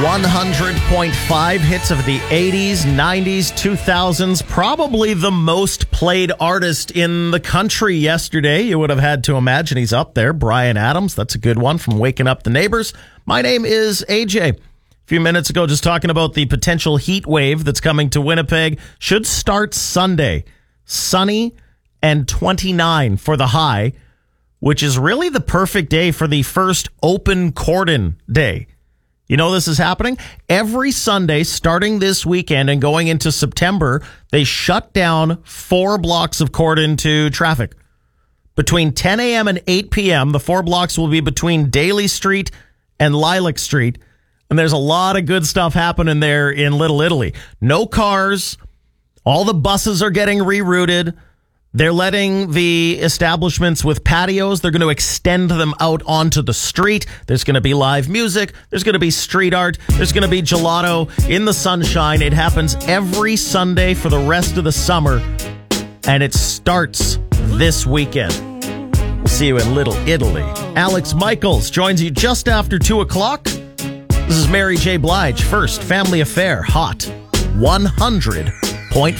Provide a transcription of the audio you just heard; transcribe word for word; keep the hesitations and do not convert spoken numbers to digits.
one hundred point five hits of the eighties, nineties, two thousands. Probably the most played artist in the country yesterday. You would have had to imagine he's up there. Bryan Adams, that's a good one from Waking Up the Neighbors. My name is A J. A few minutes ago, just talking about the potential heat wave that's coming to Winnipeg. Should start Sunday. Sunny and twenty-nine for the high, which is really the perfect day for the first open cordon day. You know this is happening? Every Sunday, starting this weekend and going into September, they shut down four blocks of cordon to traffic. Between ten a.m. and eight p.m., the four blocks will be between Daly Street and Lilac Street. And there's a lot of good stuff happening there in Little Italy. No cars. All the buses are getting rerouted. They're letting the establishments with patios, they're going to extend them out onto the street. There's going to be live music. There's going to be street art. There's going to be gelato in the sunshine. It happens every Sunday for the rest of the summer, and it starts this weekend. We'll see you in Little Italy. Alex Michaels joins you just after two o'clock. This is Mary J. Blige. First, Family Affair, Hot one hundred.